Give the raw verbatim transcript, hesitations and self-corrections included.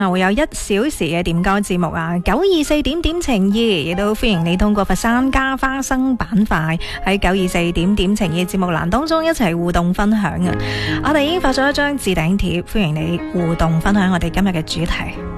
會有一小時嘅點歌節目啊，九二四點點情意，亦都歡迎你通過佛山加花生板塊喺九二四點點情意節目欄當中一齊互動分享啊！我哋已經發咗一張置頂貼，歡迎你互動分享我哋今日嘅主題。